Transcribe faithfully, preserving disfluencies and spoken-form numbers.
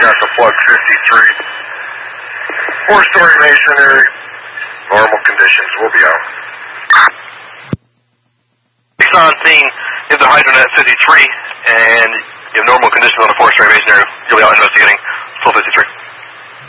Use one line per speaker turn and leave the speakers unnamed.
got the plug fifty-three. Four-story masonry, normal conditions. We'll be out.
Based on seeing if the hydrant at fifty-three and you have normal conditions on a four-story masonry, you'll be out investigating full fifty-three.